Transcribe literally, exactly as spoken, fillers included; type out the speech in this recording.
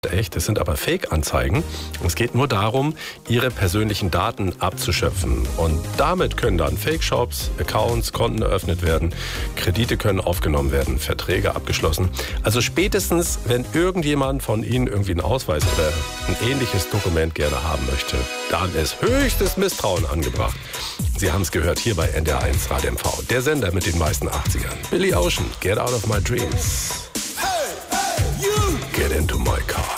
echt, es sind aber Fake-Anzeigen. Es geht nur darum, ihre persönlichen Daten abzuschöpfen. Und damit können dann Fake-Shops, Accounts, Konten eröffnet werden, Kredite können aufgenommen werden, Verträge abgeschlossen. Also spätestens, wenn irgendjemand von Ihnen irgendwie einen Ausweis oder ein ähnliches Dokument gerne haben möchte, dann ist höchstes Misstrauen angebracht. Sie haben es gehört hier bei N D R eins Radio M V, der Sender mit den meisten achtzigern. Billy Ocean, Get Out of My Dreams. Get into my car.